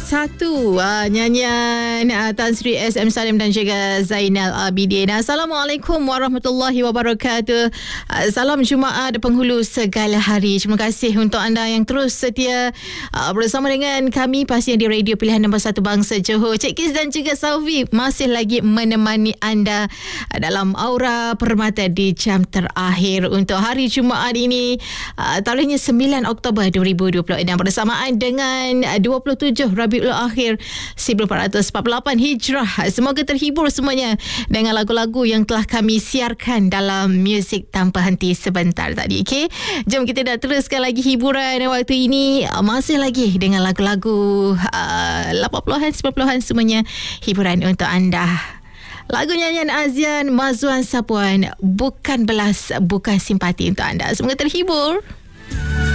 satu nyanyian Tan Sri SM Salim dan juga Zainal Abidin. Assalamualaikum warahmatullahi wabarakatuh. Salam Jumaat penghulu segala hari. Terima kasih untuk anda yang terus setia bersama dengan kami pastinya di radio pilihan nombor 1 Bangsa Johor. Cik Kis dan juga Salvi masih lagi menemani anda dalam Aura Permata di jam terakhir untuk hari Jumaat ini, tarikhnya 9 Oktober 2026 bersamaan dengan 27 Rabiul Akhir 1448 Hijrah. Semoga terhibur semuanya dengan lagu-lagu yang telah kami siarkan dalam Muzik Tanpa Henti sebentar tadi. Okay? Jom kita dah teruskan lagi hiburan waktu ini. Masih lagi dengan lagu-lagu 80-an, 90-an semuanya hiburan untuk anda. Lagu nyanyian Azian Mazuan Sapuan, Bukan Belas Bukan Simpati untuk anda. Semoga terhibur.